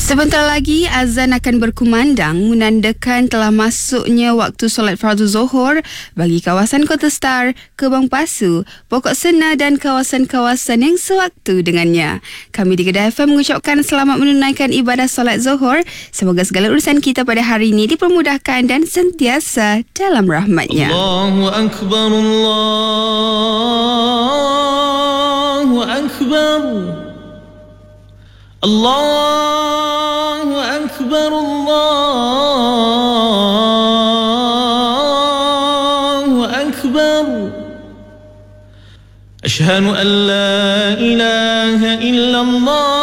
Sebentar lagi azan akan berkumandang menandakan telah masuknya waktu solat fardu Zuhur bagi kawasan Kota Star, Kebang Pasu, Pokok Sena dan kawasan-kawasan yang sewaktu dengannya. Kami di Kedah FM mengucapkan selamat menunaikan ibadah solat Zuhur. Semoga segala urusan kita pada hari ini dipermudahkan dan sentiasa dalam rahmat-Nya. Allahu Akbar, Allahu Akbar, Allahu Akbar, Allahu Akbar. Asyhadu an la ilaha illallah